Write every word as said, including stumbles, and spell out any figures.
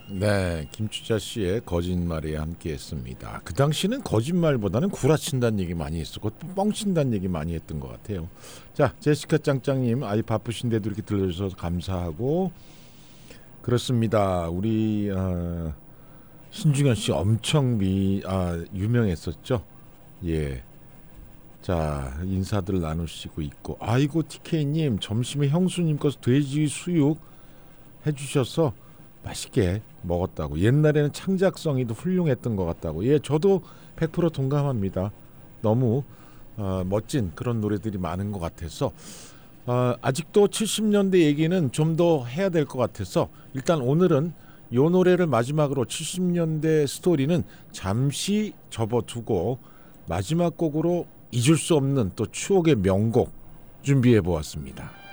네, 김추자 씨의 거짓말에 함께했습니다. 그 당시는 거짓말보다는 구라친다는 얘기 많이 했었고 뻥친다는 얘기 많이 했던 것 같아요. 자, 제시카 짱짱님, 아이 바쁘신데도 이렇게 들려주셔서 감사하고. 그렇습니다. 우리 어, 신중현 씨 엄청 미, 아, 유명했었죠. 예. 자, 인사들 나누시고 있고. 아이고 티케이님, 점심에 형수님 거 돼지 수육 해주셔서 맛있게 먹었다고. 옛날에는 창작성이도 훌륭했던 것 같다고. 예, 저도 백 퍼센트 동감합니다. 너무 어, 멋진 그런 노래들이 많은 것 같아서 어, 아직도 칠십 년대 얘기는 좀 더 해야 될 것 같아서 일단 오늘은 이 노래를 마지막으로 칠십 년대 스토리는 잠시 접어두고 마지막 곡으로 잊을 수 없는 또 추억의 명곡 준비해 보았습니다.